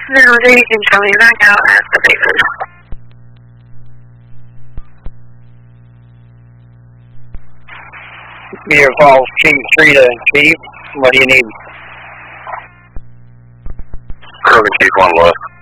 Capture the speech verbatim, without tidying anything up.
No, they can tell me back out at the bases. Beaver Falls, Chief three to Chief. What do you need? Krogan Chief one Lewis.